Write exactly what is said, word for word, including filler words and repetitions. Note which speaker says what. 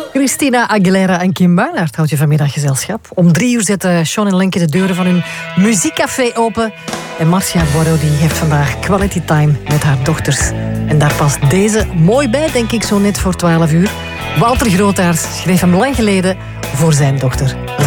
Speaker 1: Christina Aguilera en Kim Bainaert houdt je vanmiddag gezelschap. Om drie uur zetten Sean en Lenke de deuren van hun muziekcafé open. En Marcia Borro die heeft vandaag quality time met haar dochters. En daar past deze mooi bij, denk ik, zo net voor twaalf uur. Walter Grootaars schreef hem lang geleden voor zijn dochter.